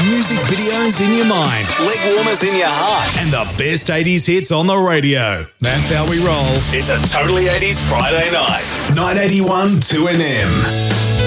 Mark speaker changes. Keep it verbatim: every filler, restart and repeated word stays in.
Speaker 1: music videos in your mind, leg warmers in your heart, and the best eighties hits on the radio. That's how we roll. It's a Totally eighties Friday night. nine eighty-one two N M.